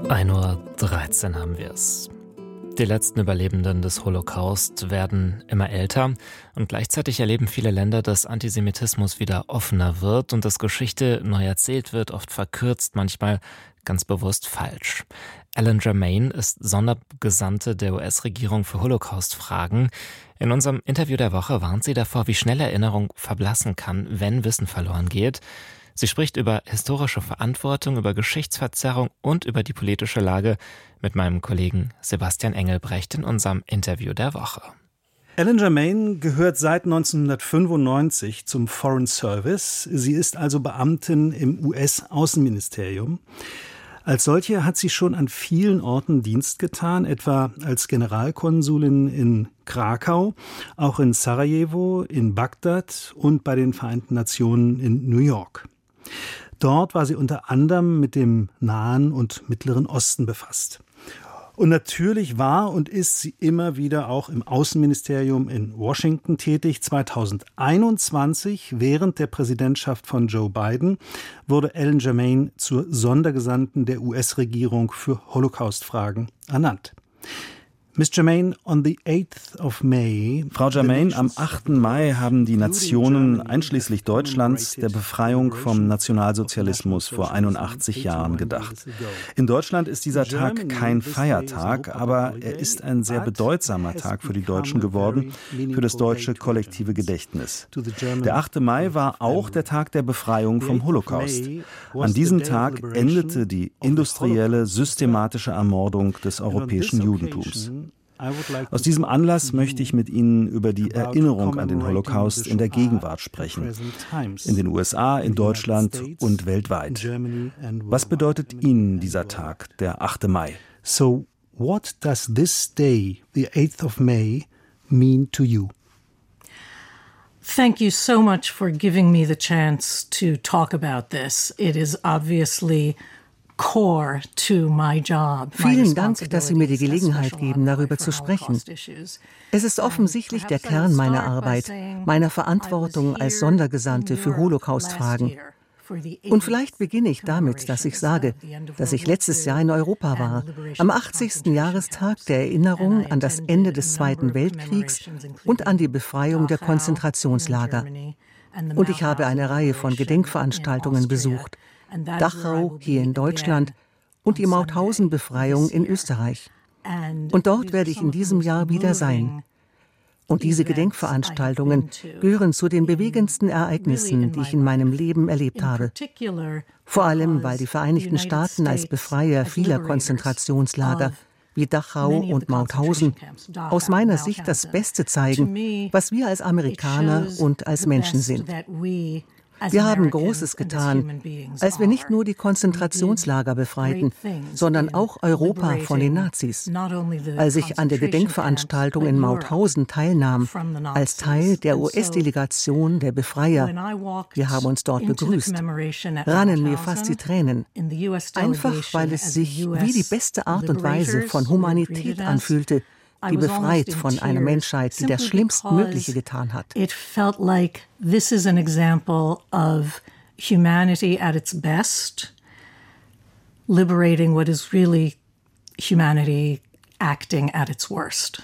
1:13 Uhr haben wir es. Die letzten Überlebenden des Holocaust werden immer älter und gleichzeitig erleben viele Länder, dass Antisemitismus wieder offener wird und dass Geschichte neu erzählt wird, oft verkürzt, manchmal ganz bewusst falsch. Ellen Germain ist Sondergesandte der US-Regierung für Holocaust-Fragen. In unserem Interview der Woche warnt sie davor, wie schnell Erinnerung verblassen kann, wenn Wissen verloren geht. Sie spricht über historische Verantwortung, über Geschichtsverzerrung und über die politische Lage mit meinem Kollegen Sebastian Engelbrecht in unserem Interview der Woche. Ellen Germain gehört seit 1995 zum Foreign Service. Sie ist also Beamtin im US-Außenministerium. Als solche hat sie schon an vielen Orten Dienst getan, etwa als Generalkonsulin in Krakau, auch in Sarajevo, in Bagdad und bei den Vereinten Nationen in New York. Dort war sie unter anderem mit dem Nahen und Mittleren Osten befasst. Und natürlich war und ist sie immer wieder auch im Außenministerium in Washington tätig. 2021, während der Präsidentschaft von Joe Biden, wurde Ellen Germain zur Sondergesandten der US-Regierung für Holocaust-Fragen ernannt. Miss Germain, on the 8th of May, Frau Germain, am 8. Mai haben die Nationen, einschließlich Deutschlands, der Befreiung vom Nationalsozialismus vor 81 Jahren gedacht. In Deutschland ist dieser Tag kein Feiertag, aber er ist ein sehr bedeutsamer Tag für die Deutschen geworden, für das deutsche kollektive Gedächtnis. Der 8. Mai war auch der Tag der Befreiung vom Holocaust. An diesem Tag endete die industrielle, systematische Ermordung des europäischen Judentums. Aus diesem Anlass möchte ich mit Ihnen über die Erinnerung an den Holocaust in der Gegenwart sprechen. In den USA, in Deutschland und weltweit. Was bedeutet Ihnen dieser Tag, der 8. Mai? So, what does this day, the 8th of May, mean to you? Thank you so much for giving me the chance to talk about this. It is obviously core to my job. Vielen Dank, dass Sie mir die Gelegenheit geben, darüber zu sprechen. Es ist offensichtlich der Kern meiner Arbeit, meiner Verantwortung als Sondergesandte für Holocaust-Fragen. Und vielleicht beginne ich damit, dass ich sage, dass ich letztes Jahr in Europa war, am 80. Jahrestag der Erinnerung an das Ende des Zweiten Weltkriegs und an die Befreiung der Konzentrationslager. Und ich habe eine Reihe von Gedenkveranstaltungen besucht. Dachau hier in Deutschland und die Mauthausen-Befreiung in Österreich. Und dort werde ich in diesem Jahr wieder sein. Und diese Gedenkveranstaltungen gehören zu den bewegendsten Ereignissen, die ich in meinem Leben erlebt habe. Vor allem, weil die Vereinigten Staaten als Befreier vieler Konzentrationslager wie Dachau und Mauthausen aus meiner Sicht das Beste zeigen, was wir als Amerikaner und als Menschen sind. Wir haben Großes getan, als wir nicht nur die Konzentrationslager befreiten, sondern auch Europa von den Nazis. Als ich an der Gedenkveranstaltung in Mauthausen teilnahm, als Teil der US-Delegation der Befreier, wir haben uns dort begrüßt, rannen mir fast die Tränen. Einfach, weil es sich wie die beste Art und Weise von Humanität anfühlte, die befreit von einer Menschheit, die das Schlimmstmögliche getan hat. It felt like this is an example of humanity at its best, liberating what is really humanity acting at its worst.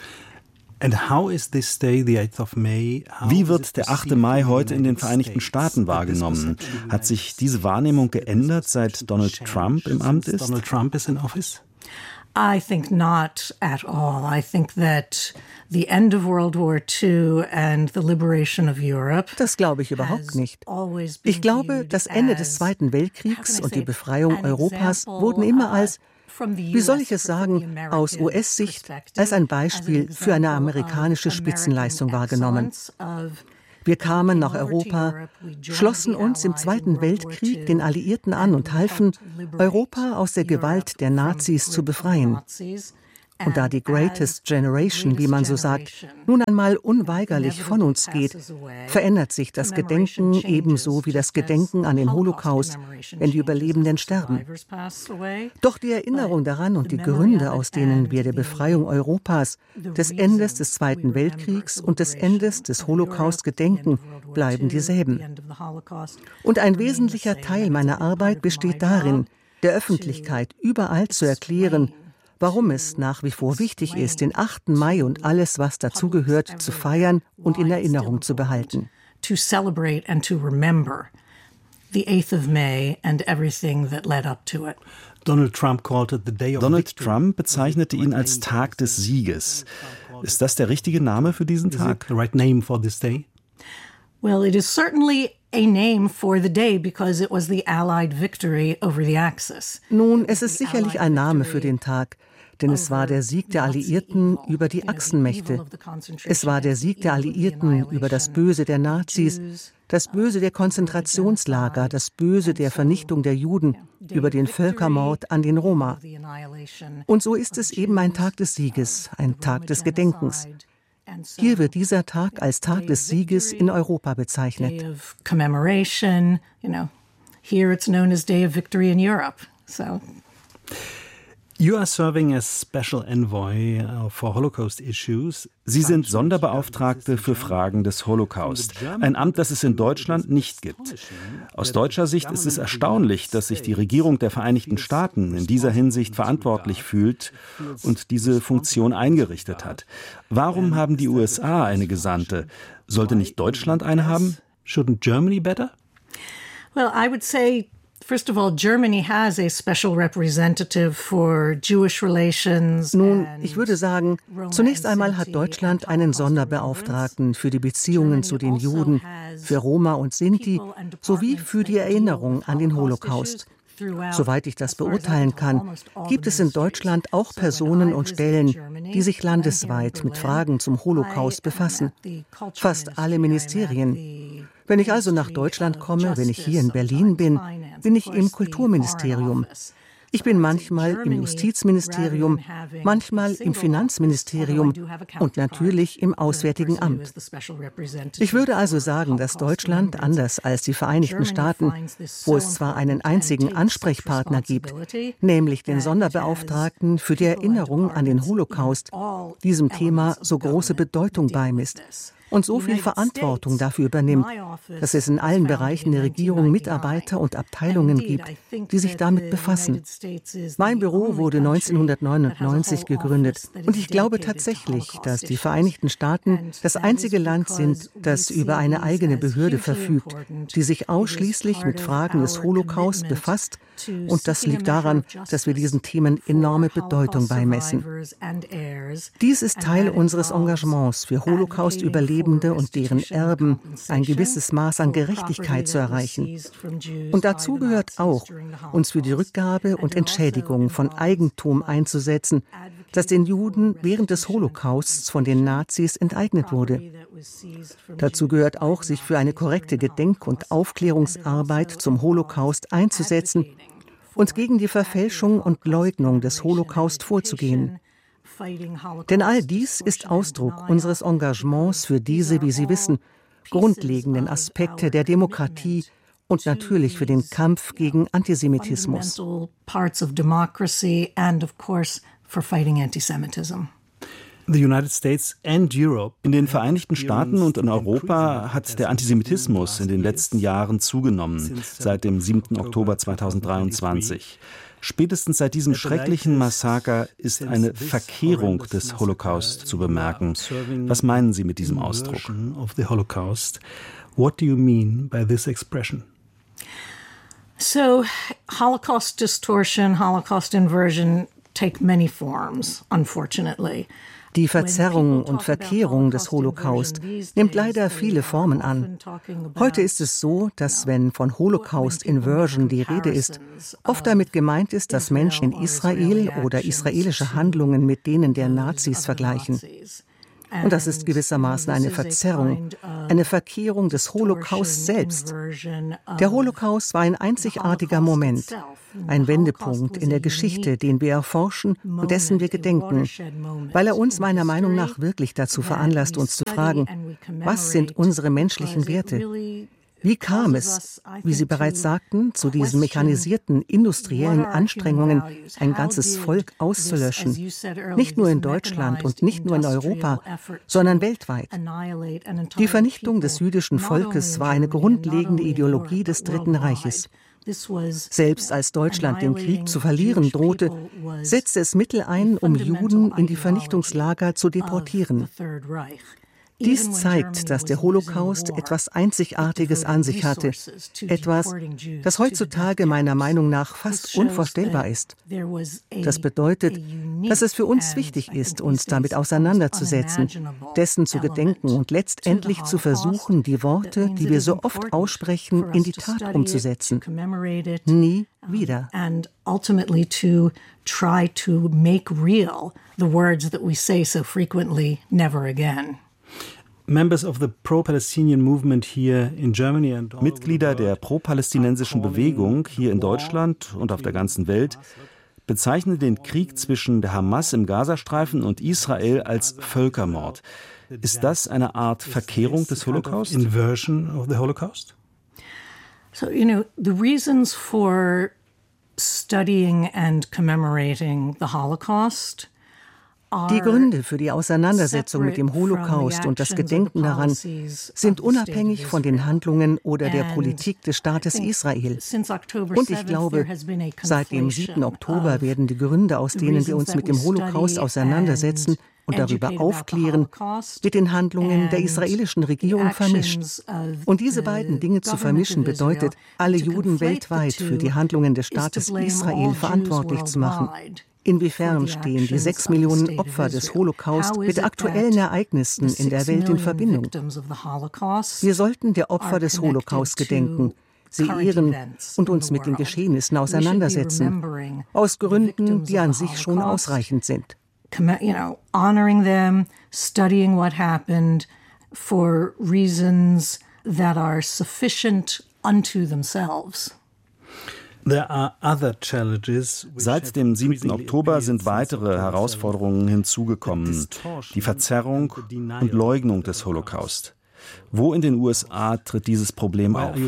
And how is this day, the 8th of May, Wie wird der 8. Mai heute in den Vereinigten Staaten wahrgenommen? Hat sich diese Wahrnehmung geändert, seit Donald Trump im Amt ist? Donald Trump is in office? I think not at all. I think that the end of World War II and the liberation of Europe. Das glaube ich überhaupt nicht. Ich glaube, das Ende des Zweiten Weltkriegs und die Befreiung Europas wurden immer als, wie soll ich es sagen, aus US-Sicht als ein Beispiel für eine amerikanische Spitzenleistung wahrgenommen. Wir kamen nach Europa, schlossen uns im Zweiten Weltkrieg den Alliierten an und halfen, Europa aus der Gewalt der Nazis zu befreien. Und da die Greatest Generation, wie man so sagt, nun einmal unweigerlich von uns geht, verändert sich das Gedenken ebenso wie das Gedenken an den Holocaust, wenn die Überlebenden sterben. Doch die Erinnerung daran und die Gründe, aus denen wir der Befreiung Europas, des Endes des Zweiten Weltkriegs und des Endes des Holocaust gedenken, bleiben dieselben. Und ein wesentlicher Teil meiner Arbeit besteht darin, der Öffentlichkeit überall zu erklären, warum es nach wie vor wichtig ist, den 8. Mai und alles, was dazugehört, zu feiern und in Erinnerung zu behalten. To celebrate and to remember the 8th of May and everything that led up to it. Donald Trump bezeichnete ihn als Tag des Sieges. Ist das der richtige Name für diesen Tag? The right name for this day? Well, it is certainly a name for the day because it was the Allied victory over the Axis. Nun, es ist sicherlich ein Name für den Tag, denn es war der Sieg der Alliierten über die Achsenmächte. Es war der Sieg der Alliierten über das Böse der Nazis, das Böse der Konzentrationslager, das Böse der Vernichtung der Juden, über den Völkermord an den Roma. Und so ist es eben ein Tag des Sieges, ein Tag des Gedenkens. Hier wird dieser Tag als Tag des Sieges in Europa bezeichnet. Here it's known as Day of Victory in Europe. So. You are serving as Special Envoy for Holocaust Issues. Sie sind Sonderbeauftragte für Fragen des Holocaust, ein Amt, das es in Deutschland nicht gibt. Aus deutscher Sicht ist es erstaunlich, dass sich die Regierung der Vereinigten Staaten in dieser Hinsicht verantwortlich fühlt und diese Funktion eingerichtet hat. Warum haben die USA eine Gesandte? Sollte nicht Deutschland eine haben? Shouldn't Germany better? Well, I would say first of all, Germany has a special representative for Jewish relations. Nun, ich würde sagen, zunächst einmal hat Deutschland einen Sonderbeauftragten für die Beziehungen zu den Juden, für Roma und Sinti sowie für die Erinnerung an den Holocaust. Soweit ich das beurteilen kann, gibt es in Deutschland auch Personen und Stellen, die sich landesweit mit Fragen zum Holocaust befassen. Fast alle Ministerien. Wenn ich also nach Deutschland komme, wenn ich hier in Berlin bin, bin ich im Kulturministerium. Ich bin manchmal im Justizministerium, manchmal im Finanzministerium und natürlich im Auswärtigen Amt. Ich würde also sagen, dass Deutschland, anders als die Vereinigten Staaten, wo es zwar einen einzigen Ansprechpartner gibt, nämlich den Sonderbeauftragten für die Erinnerung an den Holocaust, diesem Thema so große Bedeutung beimisst und so viel Verantwortung dafür übernimmt, dass es in allen Bereichen der Regierung Mitarbeiter und Abteilungen gibt, die sich damit befassen. Mein Büro wurde 1999 gegründet und ich glaube tatsächlich, dass die Vereinigten Staaten das einzige Land sind, das über eine eigene Behörde verfügt, die sich ausschließlich mit Fragen des Holocaust befasst, und das liegt daran, dass wir diesen Themen enorme Bedeutung beimessen. Dies ist Teil unseres Engagements für Holocaust-Überlebende und deren Erben, ein gewisses Maß an Gerechtigkeit zu erreichen. Und dazu gehört auch, uns für die Rückgabe und Entschädigung von Eigentum einzusetzen, das den Juden während des Holocausts von den Nazis enteignet wurde. Dazu gehört auch, sich für eine korrekte Gedenk- und Aufklärungsarbeit zum Holocaust einzusetzen und gegen die Verfälschung und Leugnung des Holocaust vorzugehen. Denn all dies ist Ausdruck unseres Engagements für diese, wie Sie wissen, grundlegenden Aspekte der Demokratie und natürlich für den Kampf gegen Antisemitismus. In den Vereinigten Staaten und in Europa hat der Antisemitismus in den letzten Jahren zugenommen, seit dem 7. Oktober 2023. Spätestens seit diesem schrecklichen Massaker ist eine Verkehrung des Holocaust zu bemerken. Was meinen Sie mit diesem Ausdruck? What do you mean by this expression? So, Holocaust distortion, Holocaust inversion take many forms, unfortunately. Die Verzerrung und Verkehrung des Holocaust nimmt leider viele Formen an. Heute ist es so, dass wenn von Holocaust-Inversion die Rede ist, oft damit gemeint ist, dass Menschen in Israel oder israelische Handlungen mit denen der Nazis vergleichen. Und das ist gewissermaßen eine Verzerrung, eine Verkehrung des Holocaust selbst. Der Holocaust war ein einzigartiger Moment, ein Wendepunkt in der Geschichte, den wir erforschen und dessen wir gedenken, weil er uns meiner Meinung nach wirklich dazu veranlasst, uns zu fragen, was sind unsere menschlichen Werte? Wie kam es, wie Sie bereits sagten, zu diesen mechanisierten industriellen Anstrengungen, ein ganzes Volk auszulöschen? Nicht nur in Deutschland und nicht nur in Europa, sondern weltweit. Die Vernichtung des jüdischen Volkes war eine grundlegende Ideologie des Dritten Reiches. Selbst als Deutschland den Krieg zu verlieren drohte, setzte es Mittel ein, um Juden in die Vernichtungslager zu deportieren. Dies zeigt, dass der Holocaust etwas Einzigartiges an sich hatte, etwas, das heutzutage meiner Meinung nach fast unvorstellbar ist. Das bedeutet, dass es für uns wichtig ist, uns damit auseinanderzusetzen, dessen zu gedenken und letztendlich zu versuchen, die Worte, die wir so oft aussprechen, in die Tat umzusetzen. Nie wieder. And ultimately to try to make real the words that we say so frequently, never again. Mitglieder der pro-palästinensischen Bewegung hier in Deutschland und auf der ganzen Welt bezeichnen den Krieg zwischen der Hamas im Gazastreifen und Israel als Völkermord. Ist das eine Art Verkehrung des Holocaust? Inversion of the Holocaust? So, the reasons for studying and commemorating the Holocaust. Die Gründe für die Auseinandersetzung mit dem Holocaust und das Gedenken daran sind unabhängig von den Handlungen oder der Politik des Staates Israel. Und ich glaube, seit dem 7. Oktober werden die Gründe, aus denen wir uns mit dem Holocaust auseinandersetzen und darüber aufklären, mit den Handlungen der israelischen Regierung vermischt. Und diese beiden Dinge zu vermischen bedeutet, alle Juden weltweit für die Handlungen des Staates Israel verantwortlich zu machen. Inwiefern stehen die 6 Millionen Opfer des Holocaust mit aktuellen Ereignissen in der Welt in Verbindung? Wir sollten der Opfer des Holocaust gedenken, sie ehren und uns mit den Geschehnissen auseinandersetzen, aus Gründen, die an sich schon ausreichend sind. Honoring them, studying what happened for reasons that are sufficient unto themselves. Seit dem 7. Oktober sind weitere Herausforderungen hinzugekommen. Die Verzerrung und Leugnung des Holocaust. Wo in den USA tritt dieses Problem auf?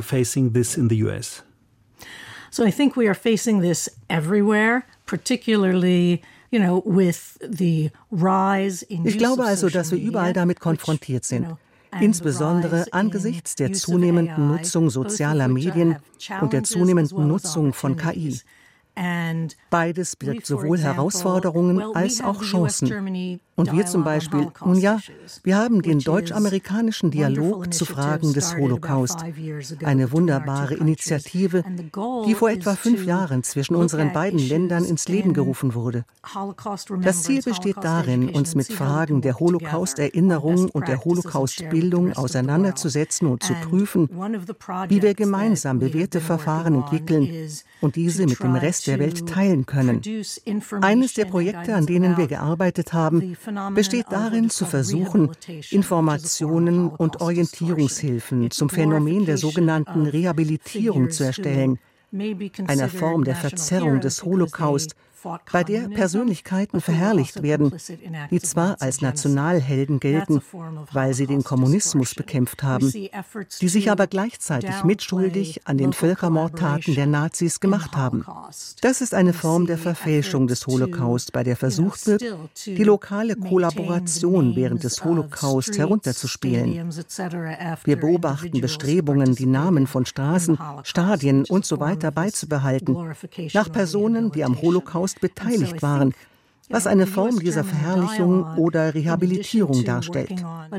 So I think we are facing this everywhere, particularly with the rise in Ich glaube also, dass wir überall damit konfrontiert sind. Insbesondere angesichts der zunehmenden Nutzung sozialer Medien und der zunehmenden Nutzung von KI. Beides birgt sowohl Herausforderungen als auch Chancen. Und wir zum Beispiel, wir haben den deutsch-amerikanischen Dialog zu Fragen des Holocaust, eine wunderbare Initiative, die vor etwa 5 Jahren zwischen unseren beiden Ländern ins Leben gerufen wurde. Das Ziel besteht darin, uns mit Fragen der Holocaust-Erinnerung und der Holocaust-Bildung auseinanderzusetzen und zu prüfen, wie wir gemeinsam bewährte Verfahren entwickeln und diese mit dem Rest der Welt teilen können. Eines der Projekte, an denen wir gearbeitet haben, besteht darin, zu versuchen, Informationen und Orientierungshilfen zum Phänomen der sogenannten Rehabilitierung zu erstellen, einer Form der Verzerrung des Holocaust, bei der Persönlichkeiten verherrlicht werden, die zwar als Nationalhelden gelten, weil sie den Kommunismus bekämpft haben, die sich aber gleichzeitig mitschuldig an den Völkermordtaten der Nazis gemacht haben. Das ist eine Form der Verfälschung des Holocaust, bei der versucht wird, die lokale Kollaboration während des Holocaust herunterzuspielen. Wir beobachten Bestrebungen, die Namen von Straßen, Stadien und so weiter beizubehalten, nach Personen, die am Holocaust beteiligt waren, was eine Form dieser Verherrlichung oder Rehabilitierung darstellt.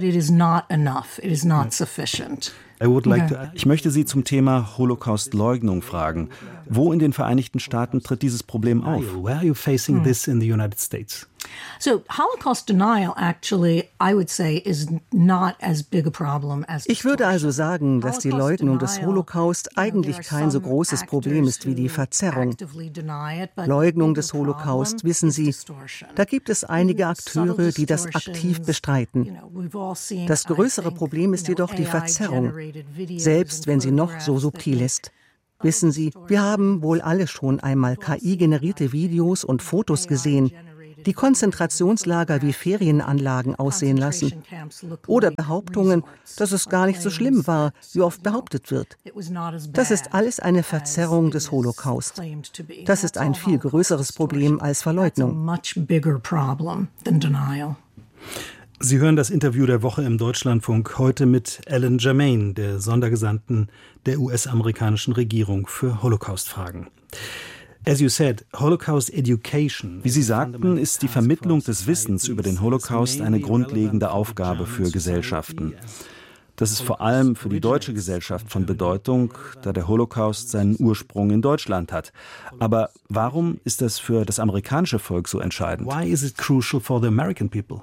Ich möchte Sie zum Thema Holocaust-Leugnung fragen. Wo in den Vereinigten Staaten tritt dieses Problem auf? Where are you facing this in the United States? So Holocaust denial actually, I would say, is not as big a problem as Ich würde also sagen, dass die Leugnung des Holocaust eigentlich kein so großes Problem ist wie die Verzerrung. Leugnung des Holocaust, wissen Sie, da gibt es einige Akteure, die das aktiv bestreiten. Das größere Problem ist jedoch die Verzerrung, selbst wenn sie noch so subtil ist. Wissen Sie, wir haben wohl alle schon einmal KI-generierte Videos und Fotos gesehen, die Konzentrationslager wie Ferienanlagen aussehen lassen. Oder Behauptungen, dass es gar nicht so schlimm war, wie oft behauptet wird. Das ist alles eine Verzerrung des Holocaust. Das ist ein viel größeres Problem als Verleugnung. Sie hören das Interview der Woche im Deutschlandfunk heute mit Ellen Germain, der Sondergesandten der US-amerikanischen Regierung für Holocaust-Fragen. As you said, Holocaust education. Wie Sie sagten, ist die Vermittlung des Wissens über den Holocaust eine grundlegende Aufgabe für Gesellschaften. Das ist vor allem für die deutsche Gesellschaft von Bedeutung, da der Holocaust seinen Ursprung in Deutschland hat. Aber warum ist das für das amerikanische Volk so entscheidend? Why is it crucial for the American people?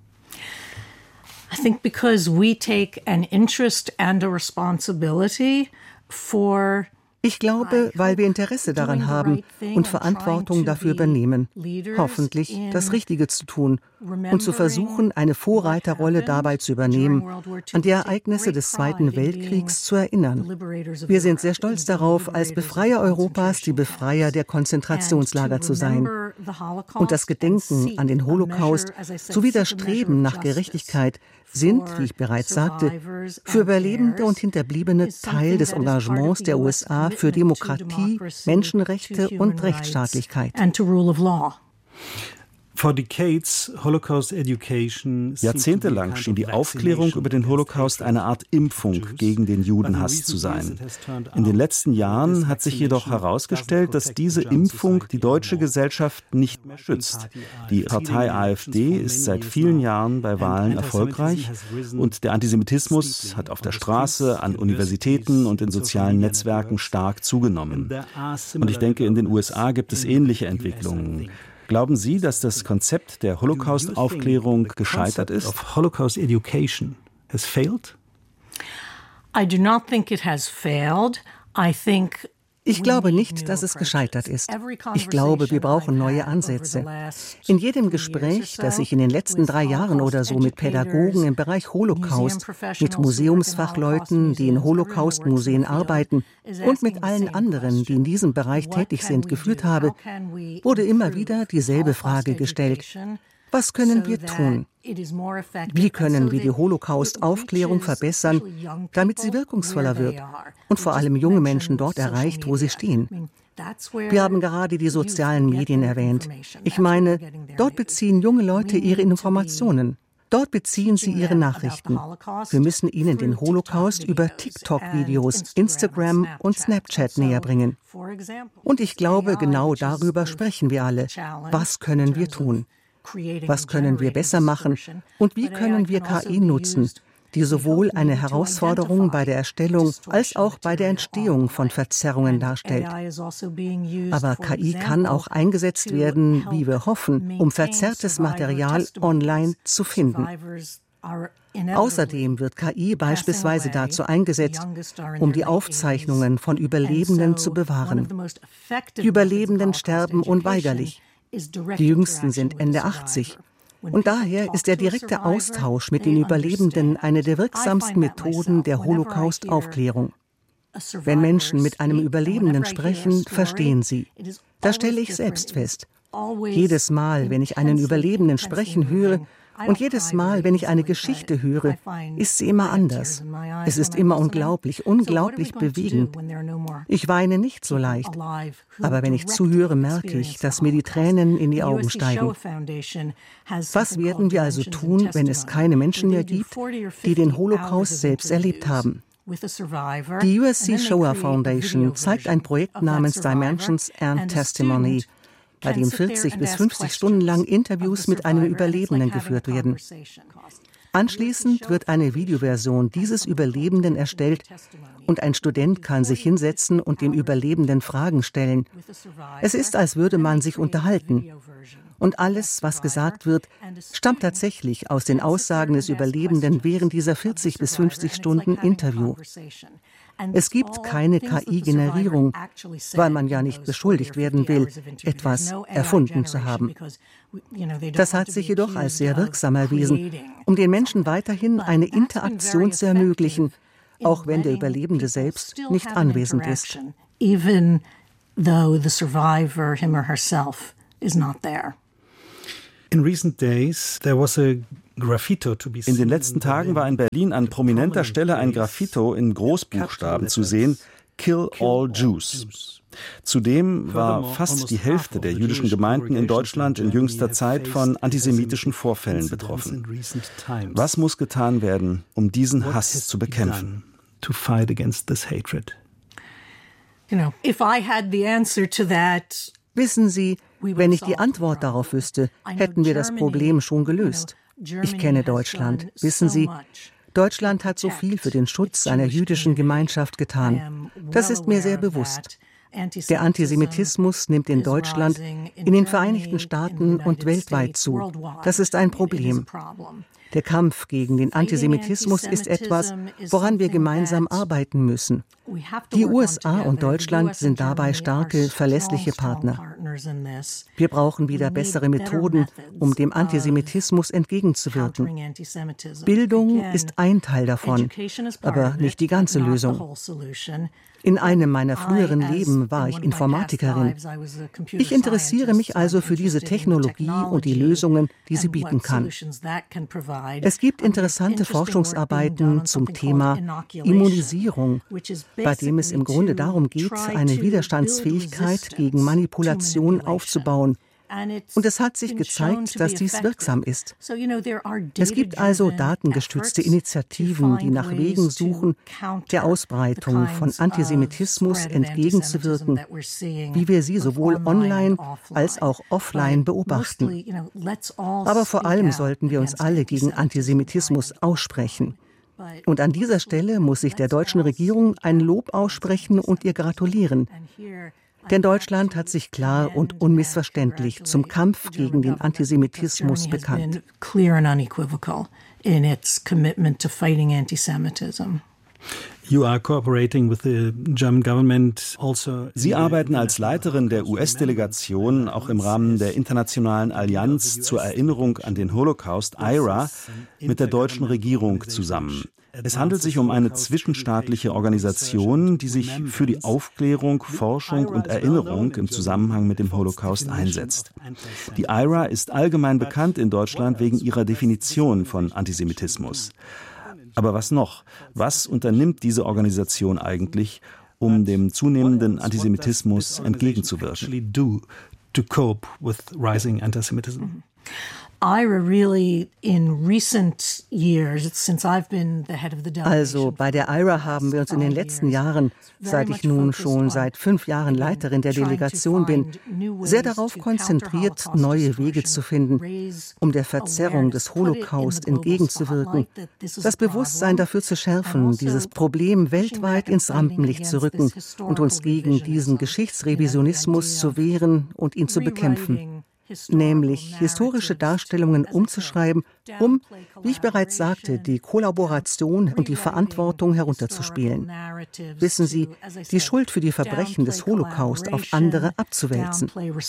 I think because we take an interest and a responsibility for Ich glaube, weil wir Interesse daran haben und Verantwortung dafür übernehmen, hoffentlich das Richtige zu tun und zu versuchen, eine Vorreiterrolle dabei zu übernehmen, an die Ereignisse des Zweiten Weltkriegs zu erinnern. Wir sind sehr stolz darauf, als Befreier Europas die Befreier der Konzentrationslager zu sein. Und das Gedenken an den Holocaust sowie das Streben nach Gerechtigkeit sind, wie ich bereits sagte, für Überlebende und Hinterbliebene Teil des Engagements der USA für Demokratie, Menschenrechte und Rechtsstaatlichkeit. Jahrzehntelang schien die Aufklärung über den Holocaust eine Art Impfung gegen den Judenhass zu sein. In den letzten Jahren hat sich jedoch herausgestellt, dass diese Impfung die deutsche Gesellschaft nicht mehr schützt. Die Partei AfD ist seit vielen Jahren bei Wahlen erfolgreich und der Antisemitismus hat auf der Straße, an Universitäten und in sozialen Netzwerken stark zugenommen. Und ich denke, in den USA gibt es ähnliche Entwicklungen. Glauben Sie, dass das Konzept der Holocaust-Aufklärung gescheitert ist? Holocaust education has failed? I do not think it has failed. I think Ich glaube nicht, dass es gescheitert ist. Ich glaube, wir brauchen neue Ansätze. In jedem Gespräch, das ich in den letzten 3 Jahren oder so mit Pädagogen im Bereich Holocaust, mit Museumsfachleuten, die in Holocaust-Museen arbeiten und mit allen anderen, die in diesem Bereich tätig sind, geführt habe, wurde immer wieder dieselbe Frage gestellt. Was können wir tun? Wie können wir die Holocaust-Aufklärung verbessern, damit sie wirkungsvoller wird und vor allem junge Menschen dort erreicht, wo sie stehen? Wir haben gerade die sozialen Medien erwähnt. Ich meine, dort beziehen junge Leute ihre Informationen. Dort beziehen sie ihre Nachrichten. Wir müssen ihnen den Holocaust über TikTok-Videos, Instagram und Snapchat näher bringen. Und ich glaube, genau darüber sprechen wir alle. Was können wir tun? Was können wir besser machen und wie können wir KI nutzen, die sowohl eine Herausforderung bei der Erstellung als auch bei der Entstehung von Verzerrungen darstellt. Aber KI kann auch eingesetzt werden, wie wir hoffen, um verzerrtes Material online zu finden. Außerdem wird KI beispielsweise dazu eingesetzt, um die Aufzeichnungen von Überlebenden zu bewahren. Die Überlebenden sterben unweigerlich. Die Jüngsten sind Ende 80. Und daher ist der direkte Austausch mit den Überlebenden eine der wirksamsten Methoden der Holocaust-Aufklärung. Wenn Menschen mit einem Überlebenden sprechen, verstehen sie. Das stelle ich selbst fest. Jedes Mal, wenn ich einen Überlebenden sprechen höre, und jedes Mal, wenn ich eine Geschichte höre, ist sie immer anders. Es ist immer unglaublich bewegend. Ich weine nicht so leicht. Aber wenn ich zuhöre, merke ich, dass mir die Tränen in die Augen steigen. Was werden wir also tun, wenn es keine Menschen mehr gibt, die den Holocaust selbst erlebt haben? Die USC Shoah Foundation zeigt ein Projekt namens Dimensions and Testimony, bei dem 40 bis 50 Stunden lang Interviews mit einem Überlebenden geführt werden. Anschließend wird eine Videoversion dieses Überlebenden erstellt und ein Student kann sich hinsetzen und dem Überlebenden Fragen stellen. Es ist, als würde man sich unterhalten. Und alles, was gesagt wird, stammt tatsächlich aus den Aussagen des Überlebenden während dieser 40 bis 50 Stunden Interview. Es gibt keine KI-Generierung, weil man ja nicht beschuldigt werden will, etwas erfunden zu haben. Das hat sich jedoch als sehr wirksam erwiesen, um den Menschen weiterhin eine Interaktion zu ermöglichen, auch wenn der Überlebende selbst nicht anwesend ist. Even though the survivor, him or herself, is not there. In recent days, there was a graffito to be seen. In den letzten Tagen war in Berlin an prominenter Stelle ein Graffito in Großbuchstaben zu sehen, Kill all Jews. Zudem war fast die Hälfte der jüdischen Gemeinden in Deutschland in jüngster Zeit von antisemitischen Vorfällen betroffen. Was muss getan werden, um diesen Hass zu bekämpfen? Wissen Sie, wenn ich die Antwort darauf wüsste, hätten wir das Problem schon gelöst. Ich kenne Deutschland. Wissen Sie, Deutschland hat so viel für den Schutz einer jüdischen Gemeinschaft getan. Das ist mir sehr bewusst. Der Antisemitismus nimmt in Deutschland, in den Vereinigten Staaten und weltweit zu. Das ist ein Problem. Der Kampf gegen den Antisemitismus ist etwas, woran wir gemeinsam arbeiten müssen. Die USA und Deutschland sind dabei starke, verlässliche Partner. Wir brauchen wieder bessere Methoden, um dem Antisemitismus entgegenzuwirken. Bildung ist ein Teil davon, aber nicht die ganze Lösung. In einem meiner früheren Leben war ich Informatikerin. Ich interessiere mich also für diese Technologie und die Lösungen, die sie bieten kann. Es gibt interessante Forschungsarbeiten zum Thema Immunisierung, bei dem es im Grunde darum geht, eine Widerstandsfähigkeit gegen Manipulation aufzubauen. Und es hat sich gezeigt, dass dies wirksam ist. Es gibt also datengestützte Initiativen, die nach Wegen suchen, der Ausbreitung von Antisemitismus entgegenzuwirken, wie wir sie sowohl online als auch offline beobachten. Aber vor allem sollten wir uns alle gegen Antisemitismus aussprechen. Und an dieser Stelle muss ich der deutschen Regierung ein Lob aussprechen und ihr gratulieren. Denn Deutschland hat sich klar und unmissverständlich zum Kampf gegen den Antisemitismus bekannt. Sie arbeiten als Leiterin der US-Delegation auch im Rahmen der Internationalen Allianz zur Erinnerung an den Holocaust, IHRA, mit der deutschen Regierung zusammen. Es handelt sich um eine zwischenstaatliche Organisation, die sich für die Aufklärung, Forschung und Erinnerung im Zusammenhang mit dem Holocaust einsetzt. Die IHRA ist allgemein bekannt in Deutschland wegen ihrer Definition von Antisemitismus. Aber was noch? Was unternimmt diese Organisation eigentlich, um dem zunehmenden Antisemitismus entgegenzuwirken? Also bei der IHRA haben wir uns in den letzten Jahren, seit ich nun schon seit 5 Jahren Leiterin der Delegation bin, sehr darauf konzentriert, neue Wege zu finden, um der Verzerrung des Holocaust entgegenzuwirken, das Bewusstsein dafür zu schärfen, dieses Problem weltweit ins Rampenlicht zu rücken und uns gegen diesen Geschichtsrevisionismus zu wehren und ihn zu bekämpfen. Nämlich historische Darstellungen umzuschreiben, um, wie ich bereits sagte, die Kollaboration und die Verantwortung herunterzuspielen. Wissen Sie, die Schuld für die Verbrechen des Holocaust auf andere abzuwälzen.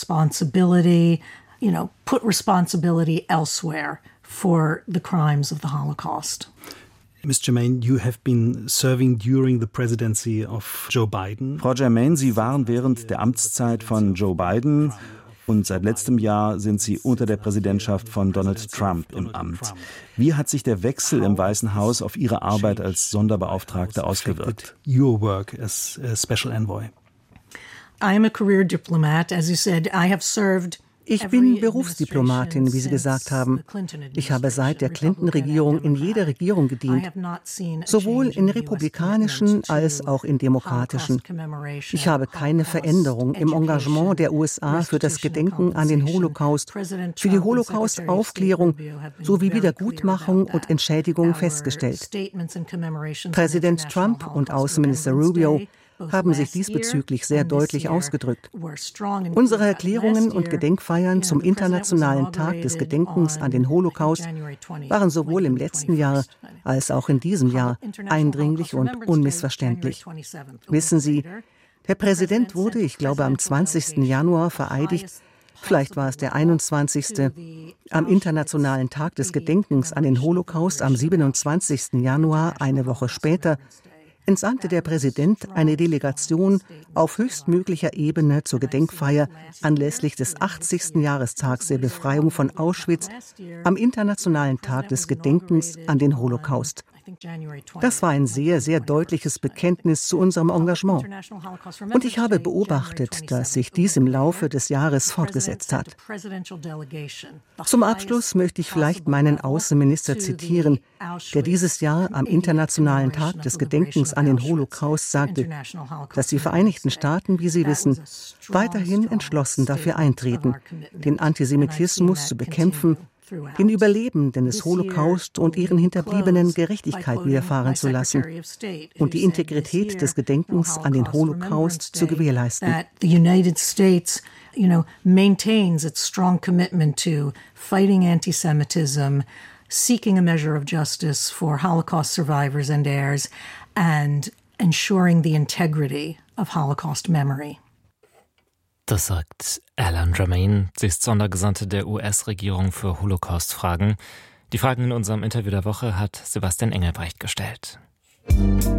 Ms. Germain, you have been serving during the presidency of Joe Biden. Frau Germain, Sie waren während der Amtszeit von Joe Biden und seit letztem Jahr sind Sie unter der Präsidentschaft von Donald Trump im Amt. Wie hat sich der Wechsel im Weißen Haus auf Ihre Arbeit als Sonderbeauftragte ausgewirkt? Your work as a special envoy. I am a career diplomat. As you said, I have served. Ich bin Berufsdiplomatin, wie Sie gesagt haben. Ich habe seit der Clinton-Regierung in jeder Regierung gedient, sowohl in republikanischen als auch in demokratischen. Ich habe keine Veränderung im Engagement der USA für das Gedenken an den Holocaust, für die Holocaust-Aufklärung sowie Wiedergutmachung und Entschädigung festgestellt. Präsident Trump und Außenminister Rubio haben sich diesbezüglich sehr deutlich ausgedrückt. Unsere Erklärungen und Gedenkfeiern zum Internationalen Tag des Gedenkens an den Holocaust waren sowohl im letzten Jahr als auch in diesem Jahr eindringlich und unmissverständlich. Wissen Sie, der Präsident wurde, ich glaube, am 20. Januar vereidigt, vielleicht war es der 21. Am Internationalen Tag des Gedenkens an den Holocaust am 27. Januar, eine Woche später, entsandte der Präsident eine Delegation auf höchstmöglicher Ebene zur Gedenkfeier anlässlich des 80. Jahrestags der Befreiung von Auschwitz am Internationalen Tag des Gedenkens an den Holocaust. Das war ein sehr, sehr deutliches Bekenntnis zu unserem Engagement. Und ich habe beobachtet, dass sich dies im Laufe des Jahres fortgesetzt hat. Zum Abschluss möchte ich vielleicht meinen Außenminister zitieren, der dieses Jahr am Internationalen Tag des Gedenkens an den Holocaust sagte, dass die Vereinigten Staaten, wie Sie wissen, weiterhin entschlossen dafür eintreten, den Antisemitismus zu bekämpfen, den Überlebenden des Holocaust und ihren Hinterbliebenen Gerechtigkeit widerfahren zu lassen und die Integrität des Gedenkens an den Holocaust zu gewährleisten. The United States, maintains its strong commitment to fighting anti-Semitism, seeking a measure of justice for Holocaust survivors and heirs, and ensuring the integrity of Holocaust memory. Das sagt Alan Germain. Sie ist Sondergesandte der US-Regierung für Holocaust-Fragen. Die Fragen in unserem Interview der Woche hat Sebastian Engelbrecht gestellt.